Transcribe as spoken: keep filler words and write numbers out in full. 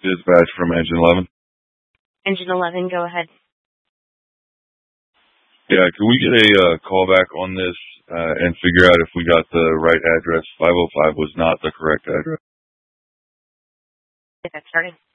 Dispatch from Engine eleven. Engine eleven, go ahead. Yeah, can we get a uh, call back on this uh, and figure out if we got the right address? five oh five was not the correct address. Get that started.